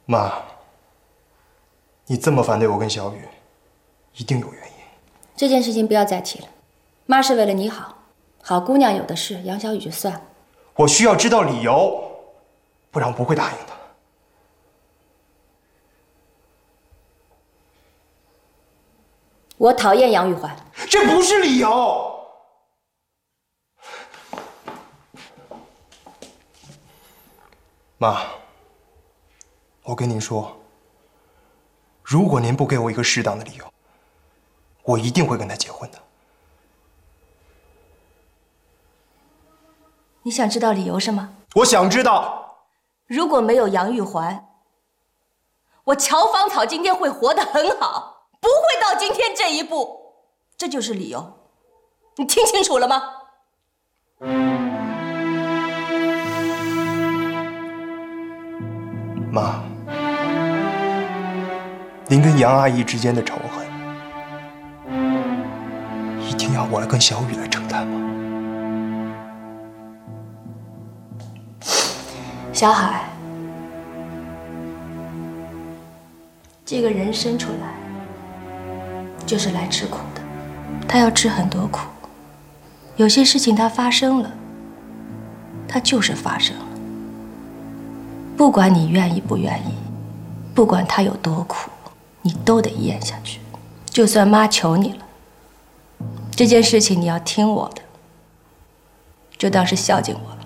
妈，你这么反对我跟小雨，一定有原因。 这件事情不要再提了，妈是为了你好，好姑娘有的是，杨小雨就算了。 我需要知道理由，不然我不会答应的。 我讨厌杨玉环， 这不是理由。妈，我跟您说，如果您不给我一个适当的理由，我一定会跟他结婚的。 你想知道理由是吗？ 我想知道， 如果没有杨玉环，我乔芳草今天会活得很好，不会到今天这一步，这就是理由。你听清楚了吗？ 妈，您跟杨阿姨之间的仇恨，一定要我来跟小雨来承担吗？ 小海，这个人生出来就是来吃苦的，他要吃很多苦。有些事情它发生了，它就是发生了。不管你愿意不愿意，不管它有多苦，你都得咽下去。就算妈求你了，这件事情你要听我的，就当是孝敬我了。